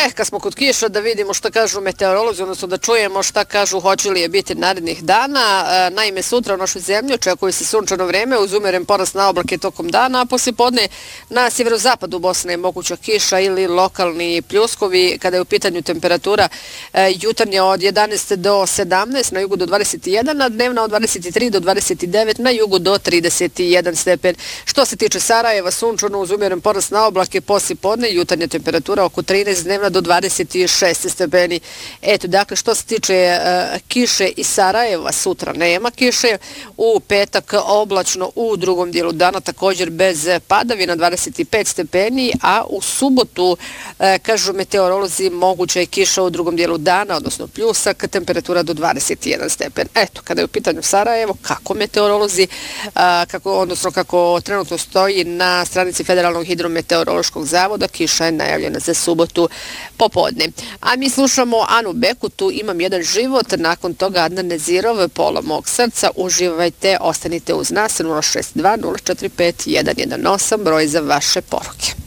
Kad smo kod kiša da vidimo šta kažu meteorolozi, odnosno da čujemo šta kažu hoće li je biti narednih dana. Naime, sutra u našoj zemlji očekuje se sunčano vreme uz umeren porast na oblake tokom dana, a poslijepodne na sjeverozapadu Bosne je moguća kiša ili lokalni pljuskovi. Kada je u pitanju temperatura, jutarnja od 11 do 17, na jugu do 21, a dnevna od 23 do 29, na jugu do 31 stepen. Što se tiče Sarajeva, sunčano uz umjeren porast na oblake poslijepodne, jutarnja temperatura oko 13, dnevna do 26 stepeni. Eto, dakle, što se tiče kiše iz Sarajeva, sutra nema kiše, u petak oblačno, u drugom dijelu dana također bez padavina 25 stepeni, a u subotu, kažu meteorolozi, moguća je kiša u drugom dijelu dana, odnosno pljusak, temperatura do 21 stepen. Eto, kada je u pitanju Sarajevo, kako meteorolozi, kako trenutno stoji na stranici Federalnog hidrometeorološkog zavoda, kiša je najavljena za subotu popodne. A mi slušamo Anu Bekutu, Imam jedan život, nakon toga Adnan Nezirov, Pola mog srca. Uživajte, ostanite uz nas, 062 045 118, broj za vaše poruke.